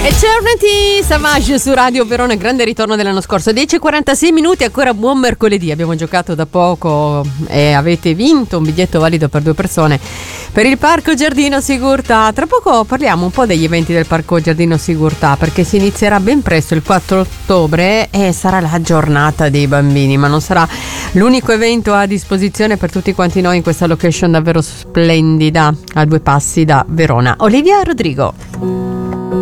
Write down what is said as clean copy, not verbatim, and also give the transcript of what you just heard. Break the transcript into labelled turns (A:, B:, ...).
A: Eternity Savage su Radio Verona, grande ritorno dell'anno scorso. 10:46 minuti, ancora buon mercoledì. Abbiamo giocato da poco e avete vinto un biglietto valido per 2 persone per il Parco Giardino Sigurtà. Tra poco parliamo un po' degli eventi del Parco Giardino Sigurtà, perché si inizierà ben presto, il 4 ottobre, e sarà la giornata dei bambini, ma non sarà l'unico evento a disposizione per tutti quanti noi in questa location davvero splendida, a 2 passi da Verona. Olivia Rodrigo.